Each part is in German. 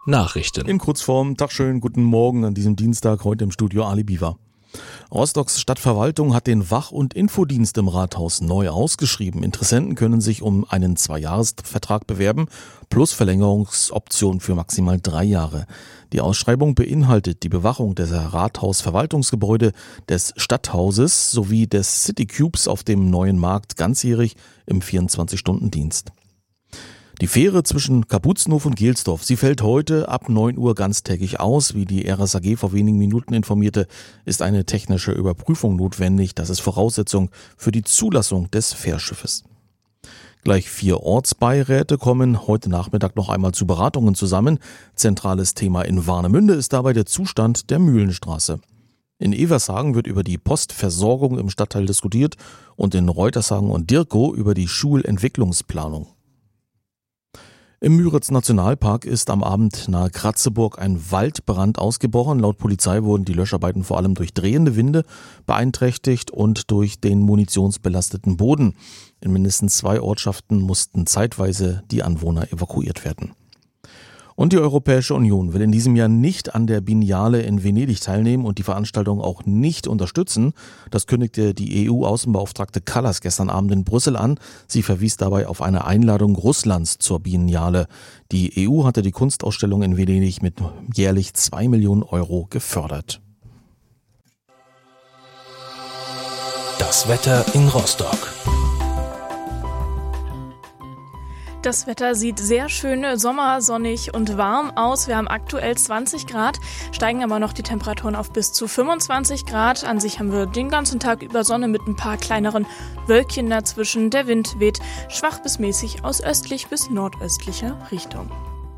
Nachrichten. In Kurzform, Tag schön, guten Morgen an diesem Dienstag, heute im Studio Ali Biwa. Rostocks Stadtverwaltung hat den Wach- und Infodienst im Rathaus neu ausgeschrieben. Interessenten können sich um einen 2-Jahres-Vertrag bewerben, plus Verlängerungsoption für maximal 3 Jahre. Die Ausschreibung beinhaltet die Bewachung der Rathaus-Verwaltungsgebäude, des Stadthauses sowie des City Cubes auf dem neuen Markt ganzjährig im 24-Stunden-Dienst. Die Fähre zwischen Kapuzenhof und Gelsdorf, sie fällt heute ab 9 Uhr ganztägig aus. Wie die RSAG vor wenigen Minuten informierte, ist eine technische Überprüfung notwendig. Das ist Voraussetzung für die Zulassung des Fährschiffes. Gleich 4 Ortsbeiräte kommen heute Nachmittag noch einmal zu Beratungen zusammen. Zentrales Thema in Warnemünde ist dabei der Zustand der Mühlenstraße. In Evershagen wird über die Postversorgung im Stadtteil diskutiert und in Reutershagen und Dirkow über die Schulentwicklungsplanung. Im Müritz-Nationalpark ist am Abend nahe Kratzeburg ein Waldbrand ausgebrochen. Laut Polizei wurden die Löscharbeiten vor allem durch drehende Winde beeinträchtigt und durch den munitionsbelasteten Boden. In mindestens 2 Ortschaften mussten zeitweise die Anwohner evakuiert werden. Und die Europäische Union will in diesem Jahr nicht an der Biennale in Venedig teilnehmen und die Veranstaltung auch nicht unterstützen. Das kündigte die EU-Außenbeauftragte Kallas gestern Abend in Brüssel an. Sie verwies dabei auf eine Einladung Russlands zur Biennale. Die EU hatte die Kunstausstellung in Venedig mit jährlich 2 Millionen Euro gefördert. Das Wetter in Rostock. Das Wetter sieht sehr schön sommersonnig und warm aus. Wir haben aktuell 20 Grad, steigen aber noch die Temperaturen auf bis zu 25 Grad. An sich haben wir den ganzen Tag über Sonne mit ein paar kleineren Wölkchen dazwischen. Der Wind weht schwach bis mäßig aus östlich bis nordöstlicher Richtung.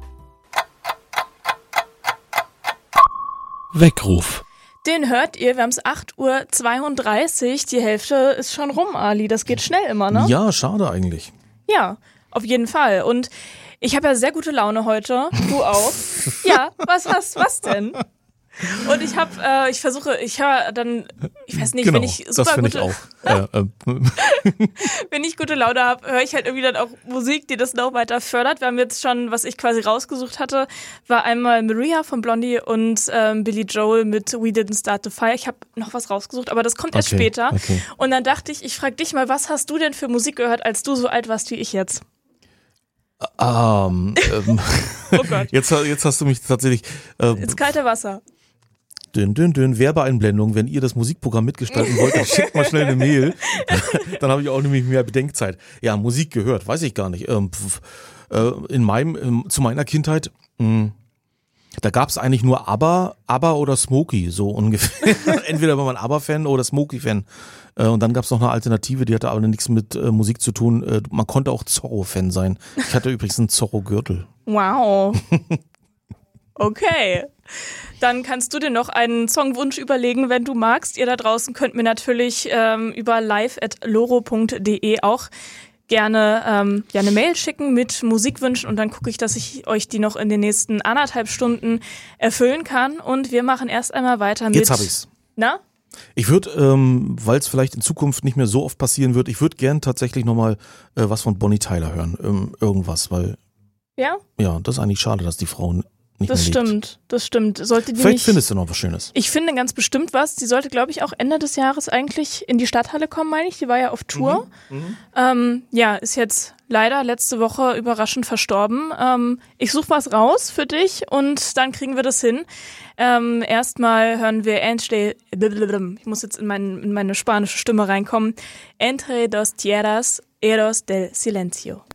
Weckruf. Den hört ihr, wir haben es 8:32 Uhr. Die Hälfte ist schon rum, Ali. Das geht schnell immer, ne? Ja, schade eigentlich. Ja. Auf jeden Fall. Und ich habe ja sehr gute Laune heute. Du auch. Ja, was denn? Und ich weiß nicht, genau, wenn ich super das gute, ich auch. Wenn ich gute Laune habe, höre ich halt irgendwie dann auch Musik, die das noch weiter fördert. Wir haben jetzt schon, was ich quasi rausgesucht hatte, war einmal Maria von Blondie und Billy Joel mit We Didn't Start the Fire. Ich habe noch was rausgesucht, aber das kommt erst später. Okay. Und dann dachte ich frage dich mal, was hast du denn für Musik gehört, als du so alt warst wie ich jetzt? Oh Gott. Jetzt hast du mich tatsächlich... Ins kalte Wasser. Werbeeinblendung. Wenn ihr das Musikprogramm mitgestalten wollt, dann schickt mal schnell eine Mail. Dann habe ich auch nämlich mehr Bedenkzeit. Ja, Musik gehört, weiß ich gar nicht. Zu meiner Kindheit, da gab es eigentlich nur ABBA oder Smokey, so ungefähr. Entweder war man ABBA-Fan oder Smokey-Fan. Und dann gab es noch eine Alternative, die hatte aber nichts mit Musik zu tun. Man konnte auch Zorro-Fan sein. Ich hatte übrigens einen Zorro-Gürtel. Wow. Okay. Dann kannst du dir noch einen Songwunsch überlegen, wenn du magst. Ihr da draußen könnt mir natürlich über live@loro.de auch gerne eine Mail schicken mit Musikwünschen und dann gucke ich, dass ich euch die noch in den nächsten 1,5 Stunden erfüllen kann. Und wir machen erst einmal weiter mit... Jetzt habe ich's. Na? Ich würde, weil es vielleicht in Zukunft nicht mehr so oft passieren wird, ich würde gern tatsächlich nochmal was von Bonnie Tyler hören. Irgendwas, weil... Ja? Ja, das ist eigentlich schade, dass die Frau nicht das mehr lebt. Das stimmt. Sollte die Vielleicht nicht, findest du noch was Schönes. Ich finde ganz bestimmt was. Die sollte, glaube ich, auch Ende des Jahres eigentlich in die Stadthalle kommen, meine ich. Die war ja auf Tour. Ist jetzt leider letzte Woche überraschend verstorben. Ich suche was raus für dich und dann kriegen wir das hin. Erstmal hören wir ich muss jetzt in meine spanische Stimme reinkommen. Entre dos tierras, eros del silencio.